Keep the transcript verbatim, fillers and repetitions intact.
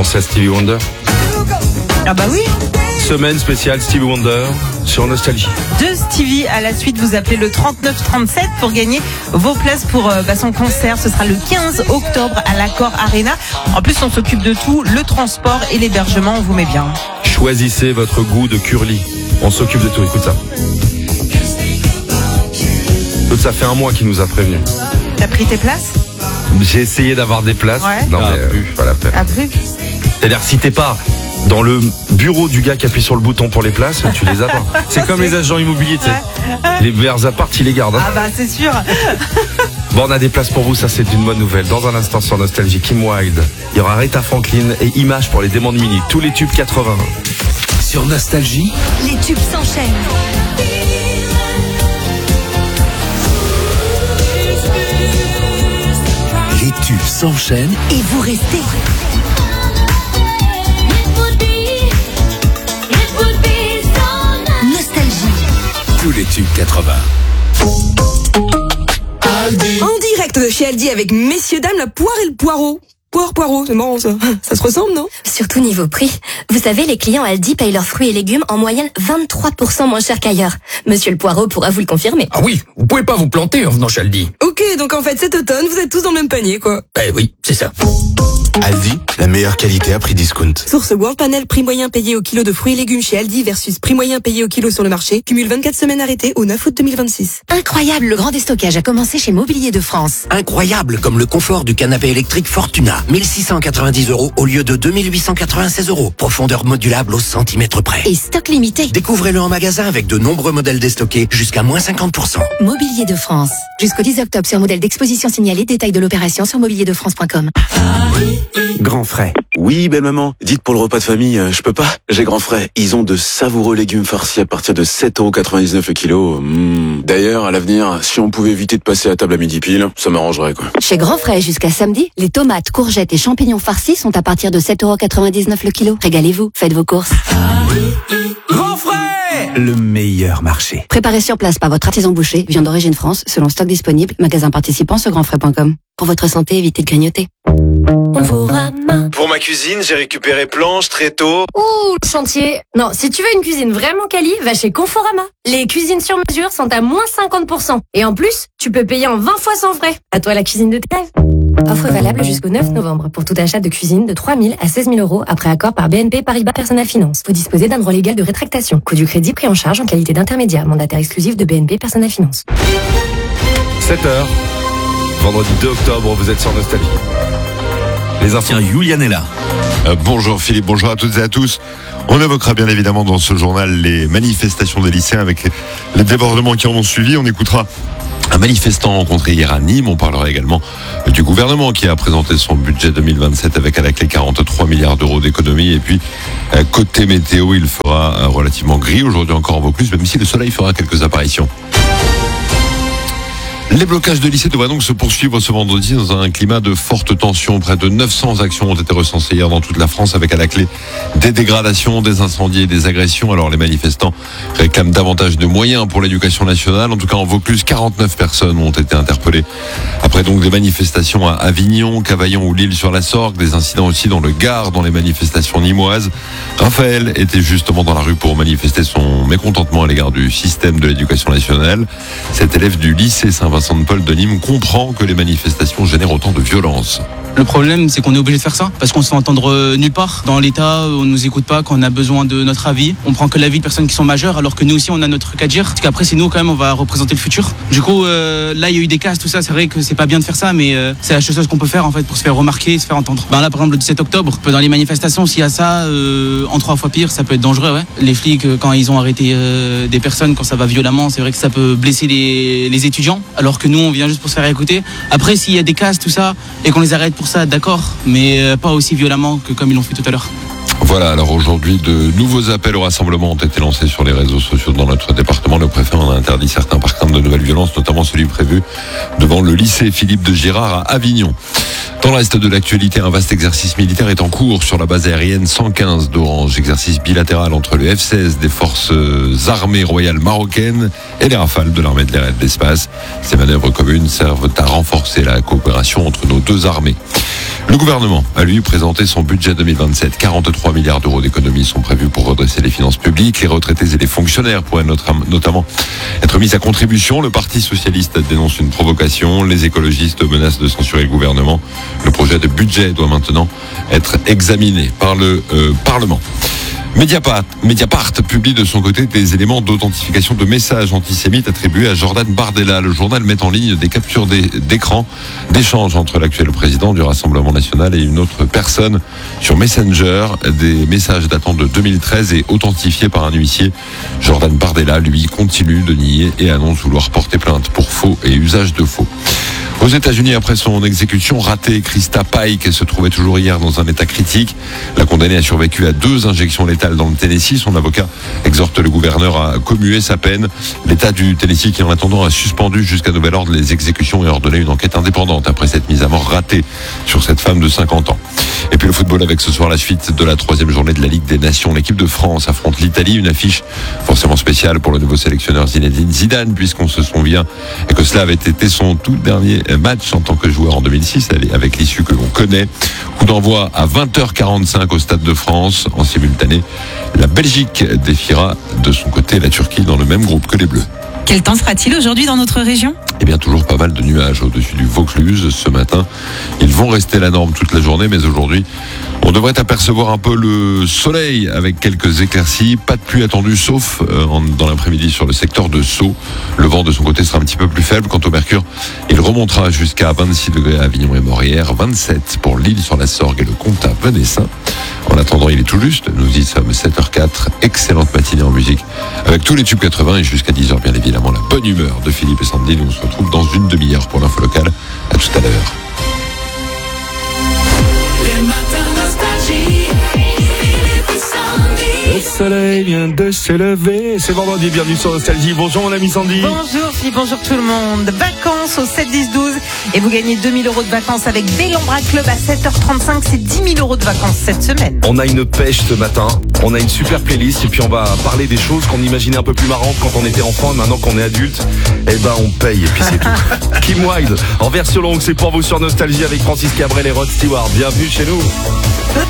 penser à Stevie Wonder. Ah bah oui. Semaine spéciale Stevie Wonder sur Nostalgie. De Stevie à la suite, vous appelez le trente-neuf trente-sept pour gagner vos places pour euh, bah, son concert. Ce sera le quinze octobre à l'Accor Arena. En plus, on s'occupe de tout, le transport et l'hébergement, on vous met bien. Choisissez votre goût de curly. On s'occupe de tout, écoute ça. Écoute, ça fait un mois qu'il nous a prévenus. T'as pris tes places? J'ai essayé d'avoir des places. Ouais. Non, mais euh, pas la peine. Ah, plus. C'est-à-dire, si t'es pas dans le bureau du gars qui appuie sur le bouton pour les places, tu les as pas. C'est comme les agents immobiliers, tu sais. Les verts appart, ils les gardent. Hein. Ah bah c'est sûr. Bon, on a des places pour vous, ça c'est une bonne nouvelle. Dans un instant sur Nostalgie, Kim Wilde. Il y aura Rita Franklin et Image pour les démons de minutes. Tous les tubes quatre-vingts. Sur Nostalgie, les tubes s'enchaînent. les tubes s'enchaînent Et vous restez. Nostalgie. tous les tubes quatre-vingts. En direct de chez Aldi avec messieurs dames la poire et le poireau. Poire, poireau, c'est marrant ça. Ça se ressemble, non? Surtout niveau prix. Vous savez, les clients Aldi payent leurs fruits et légumes en moyenne vingt-trois pour cent moins cher qu'ailleurs. Monsieur le Poireau pourra vous le confirmer. Ah oui, vous pouvez pas vous planter en venant chez Aldi. Ok, donc en fait cet automne, vous êtes tous dans le même panier, quoi. Eh oui, c'est ça. Aldi, la meilleure qualité à prix discount. Source World Panel, prix moyen payé au kilo de fruits et légumes chez Aldi versus prix moyen payé au kilo sur le marché. Cumule vingt-quatre semaines arrêtées au neuf août deux mille vingt-six. Incroyable, le grand déstockage a commencé chez Mobilier de France. Incroyable, comme le confort du canapé électrique Fortuna. mille six cent quatre-vingt-dix euros au lieu de deux mille huit cent quatre-vingt-seize euros. Profondeur modulable au centimètre près. Et stock limité. Découvrez-le en magasin avec de nombreux modèles déstockés jusqu'à moins cinquante pour cent. Mobilier de France. Jusqu'au dix octobre sur modèle d'exposition signalé. Détail de l'opération sur mobilier de france point com. Grand frais. Oui, belle maman. Dites pour le repas de famille, euh, je peux pas. J'ai grand frais. Ils ont de savoureux légumes farcis à partir de sept euros quatre-vingt-dix-neuf le kilo. Mmh. D'ailleurs, à l'avenir, si on pouvait éviter de passer à table à midi pile, ça m'arrangerait, quoi. Chez Grand Frais jusqu'à samedi, les tomates, courgettes et champignons farcis sont à partir de sept euros quatre-vingt-dix-neuf le kilo. Régalez-vous, faites vos courses. Grand frais, le meilleur marché. Préparez sur place par votre artisan boucher, viande d'origine France, selon stock disponible, magasin participant sur grand frais point com. Pour votre santé, évitez de grignoter. Pour ma cuisine, j'ai récupéré planches, tréteaux. Ouh, le chantier. Non, si tu veux une cuisine vraiment quali, va chez Conforama. Les cuisines sur mesure sont à moins cinquante pour cent. Et en plus, tu peux payer en vingt fois sans frais. À toi la cuisine de tes rêves. Offre valable jusqu'au neuf novembre pour tout achat de cuisine de trois mille à seize mille euros après accord par B N P Paribas Personal Finance. Vous disposez d'un droit légal de rétractation. Coût du crédit pris en charge en qualité d'intermédiaire. Mandataire exclusif de B N P Personal Finance. sept heures. Vendredi deux octobre, vous êtes sur Nostalgie. Les infos. Tiens, Julian est là. Euh, bonjour Philippe, bonjour à toutes et à tous. On évoquera bien évidemment dans ce journal les manifestations des lycéens avec les débordements qui en ont suivi. On écoutera un manifestant rencontré hier à Nîmes. On parlera également du gouvernement qui a présenté son budget deux mille vingt-sept avec à la clé quarante-trois milliards d'euros d'économies. Et puis, côté météo, il fera relativement gris aujourd'hui encore en Vaucluse, même si le soleil fera quelques apparitions. Les blocages de lycées devraient donc se poursuivre ce vendredi dans un climat de forte tension. Près de neuf cents actions ont été recensées hier dans toute la France avec à la clé des dégradations, des incendies et des agressions. Alors les manifestants réclament davantage de moyens pour l'éducation nationale. En tout cas en Vaucluse, quarante-neuf personnes ont été interpellées. Après donc des manifestations à Avignon, Cavaillon ou L'Isle-sur-la-Sorgue, des incidents aussi dans le Gard, dans les manifestations nîmoises. Raphaël était justement dans la rue pour manifester son mécontentement à l'égard du système de l'éducation nationale. Cet élève du lycée Saint-Vincent de Paul de Nîmes comprend que les manifestations génèrent autant de violence. Le problème, c'est qu'on est obligé de faire ça parce qu'on se fait entendre nulle part. Dans l'État, on nous écoute pas quand on a besoin de notre avis. On prend que l'avis de personnes qui sont majeures, alors que nous aussi, on a notre truc à dire. Parce qu'après, c'est nous quand même, on va représenter le futur. Du coup, euh, là, il y a eu des cases, tout ça. C'est vrai que c'est pas bien de faire ça, mais euh, c'est la chose qu'on peut faire en fait pour se faire remarquer, se faire entendre. Ben là, par exemple, le dix-sept octobre, dans les manifestations, s'il y a ça, euh, en trois fois pire, ça peut être dangereux. Ouais. Les flics, quand ils ont arrêté euh, des personnes, quand ça va violemment, c'est vrai que ça peut blesser les, les étudiants, alors que nous, on vient juste pour se faire écouter. Après, s'il y a des cases, tout ça, et qu'on les arrête pour ça, d'accord. Mais pas aussi violemment que comme ils l'ont fait tout à l'heure. Voilà, alors aujourd'hui, de nouveaux appels au rassemblement ont été lancés sur les réseaux sociaux dans notre département. Le préfet en a interdit certains par crainte de nouvelles violences, notamment celui prévu devant le lycée Philippe de Girard à Avignon. Dans le reste de l'actualité, un vaste exercice militaire est en cours sur la base aérienne cent quinze d'Orange. Exercice bilatéral entre le F seize des forces armées royales marocaines et les Rafales de l'armée de l'air et de l'espace. Ces manœuvres communes servent à renforcer la coopération entre nos deux armées. Le gouvernement a lui présenté son budget deux mille vingt-sept. quarante-trois milliards d'euros d'économies sont prévus pour redresser les finances publiques. Les retraités et les fonctionnaires pourraient notamment être mis à contribution. Le Parti socialiste dénonce une provocation. Les écologistes menacent de censurer le gouvernement. Le projet de budget doit maintenant être examiné par le euh, Parlement. Mediapart, Mediapart publie de son côté des éléments d'authentification de messages antisémites attribués à Jordan Bardella. Le journal met en ligne des captures d'écran d'échanges entre l'actuel président du Rassemblement national et une autre personne sur Messenger, des messages datant de deux mille treize et authentifiés par un huissier. Jordan Bardella, lui, continue de nier et annonce vouloir porter plainte pour faux et usage de faux. Aux États-Unis, après son exécution ratée, Krista Pike se trouvait toujours hier dans un état critique. La condamnée a survécu à deux injections létales dans le Tennessee. Son avocat exhorte le gouverneur à commuer sa peine. L'État du Tennessee, qui en attendant a suspendu jusqu'à nouvel ordre les exécutions et ordonné une enquête indépendante après cette mise à mort ratée sur cette femme de cinquante ans. Et puis le football avec ce soir la suite de la troisième journée de la Ligue des Nations. L'équipe de France affronte l'Italie, une affiche forcément spéciale pour le nouveau sélectionneur Zinedine Zidane, puisqu'on se souvient et que cela avait été son tout dernier match en tant que joueur en deux mille six, avec l'issue que l'on connaît. Coup d'envoi à vingt heures quarante-cinq au Stade de France. En simultané, la Belgique défiera de son côté la Turquie dans le même groupe que les Bleus. Quel temps sera-t-il aujourd'hui dans notre région ? Eh bien, toujours pas mal de nuages au-dessus du Vaucluse ce matin. Ils vont rester la norme toute la journée, mais aujourd'hui, on devrait apercevoir un peu le soleil avec quelques éclaircies. Pas de pluie attendue, sauf euh, en, dans l'après-midi sur le secteur de Sceaux. Le vent de son côté sera un petit peu plus faible. Quant au mercure, il remontera jusqu'à vingt-six degrés à Avignon et Morières, vingt-sept pour l'île sur la Sorgue et le Comtat Venessin. En attendant, il est tout juste. Nous y sommes sept heures quatre. Excellente matinée en musique avec tous les tubes quatre-vingts et jusqu'à dix heures, bien évidemment, la bonne humeur de Philippe et Sandy. Nous on se retrouve dans une demi-heure pour l'info locale. À tout à l'heure. Le soleil vient de se lever. C'est vendredi, bienvenue sur Nostalgie. Bonjour mon ami Sandy. Bonjour Philippe, bonjour tout le monde. Vacances au sept dix douze et vous gagnez deux mille euros de vacances avec Bellambra Club à sept heures trente-cinq. C'est dix mille euros de vacances cette semaine. On a une pêche ce matin, on a une super playlist et puis on va parler des choses qu'on imaginait un peu plus marrantes quand on était enfant et maintenant qu'on est adulte, eh ben on paye et puis c'est tout. Kim Wilde en version longue, c'est pour vous sur Nostalgie avec Francis Cabrel et Rod Stewart. Bienvenue chez nous.